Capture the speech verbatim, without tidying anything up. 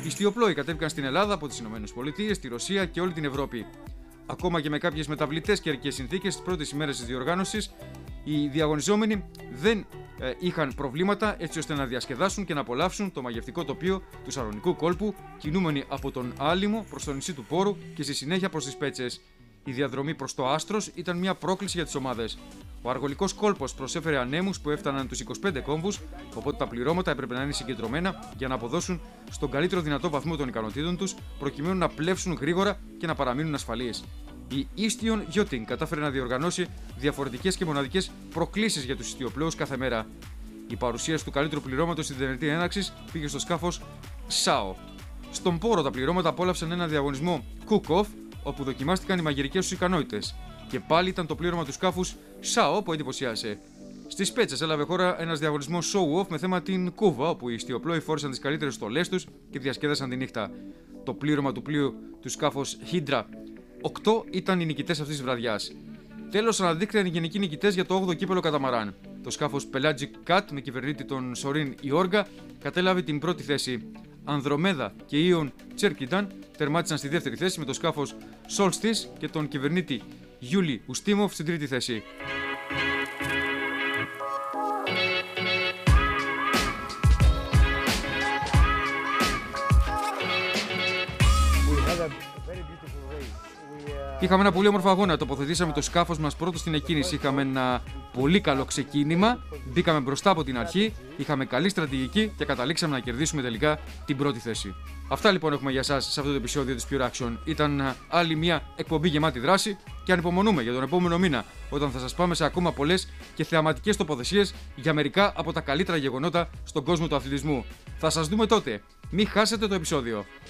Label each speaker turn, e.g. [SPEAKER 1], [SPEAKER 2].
[SPEAKER 1] Οι ιστιοπλόοι κατέβηκαν στην Ελλάδα από τις ΗΠΑ, τη Ρωσία και όλη την Ευρώπη. Ακόμα και με κάποιες μεταβλητές καιρικές συνθήκες στις πρώτες ημέρες της διοργάνωσης, οι διαγωνιζόμενοι δεν ε, είχαν προβλήματα έτσι ώστε να διασκεδάσουν και να απολαύσουν το μαγευτικό τοπίο του Σαρονικού κόλπου, κινούμενοι από τον Άλυμο προς το νησί του Πόρου και στη συνέχεια προς τις Πέτσες. Η διαδρομή προς το Άστρος ήταν μια πρόκληση για τις ομάδες. Ο αργολικός κόλπος προσέφερε ανέμους που έφταναν τους είκοσι πέντε κόμβους, οπότε τα πληρώματα έπρεπε να είναι συγκεντρωμένα για να αποδώσουν στον καλύτερο δυνατό βαθμό των ικανοτήτων τους, προκειμένου να πλεύσουν γρήγορα και να παραμείνουν ασφαλείς. Η Eastion Yachting κατάφερε να διοργανώσει διαφορετικές και μοναδικές προκλήσεις για τους ιστιοπλόους κάθε μέρα. Η παρουσίαση του καλύτερου πληρώματος στην τελετή έναρξης πήγε στο σκάφος Σάο. Στον Πόρο τα πληρώματα απόλαυσαν ένα διαγωνισμό Cook-Off, όπου δοκιμάστηκαν οι μαγειρικές τους ικανότητες. Και πάλι ήταν το πλήρωμα του σκάφους Σάο που εντυπωσίασε. Στις Πέτσες έλαβε χώρα ένας διαγωνισμός show-off με θέμα την κούβα, όπου οι ιστιοπλόοι φόρησαν τις καλύτερες στολές τους και διασκέδασαν τη νύχτα. Το πλήρωμα του πλοίου του σκάφους Hydra οκτώ ήταν οι νικητές αυτής της βραδιάς. Τέλος, αναδείχθηκαν οι γενικοί νικητές για το όγδοο κύπελλο καταμαράν. Το σκάφος Pelagic Cat με κυβερνήτη τον Σορίν Ιόργα κατέλαβε την πρώτη θέση. Ανδρομέδα και Ιον Τσέρκινταν τερμάτισαν στη δεύτερη θέση, με το σκάφος Solstice και τον κυβερνήτη Γιούλι Ουστίμοφ στην τρίτη θέση. Είχαμε ένα πολύ όμορφο αγώνα. Τοποθετήσαμε το σκάφος μας πρώτο στην εκκίνηση. Είχαμε ένα πολύ καλό ξεκίνημα. Μπήκαμε μπροστά από την αρχή. Είχαμε καλή στρατηγική και καταλήξαμε να κερδίσουμε τελικά την πρώτη θέση. Αυτά λοιπόν έχουμε για εσάς σε αυτό το επεισόδιο της Pure Action. Ήταν άλλη μια εκπομπή γεμάτη δράση και ανυπομονούμε για τον επόμενο μήνα, όταν θα σας πάμε σε ακόμα πολλές και θεαματικές τοποθεσίες για μερικά από τα καλύτερα γεγονότα στον κόσμο του αθλητισμού. Θα σας δούμε τότε. Μην χάσετε το επεισόδιο.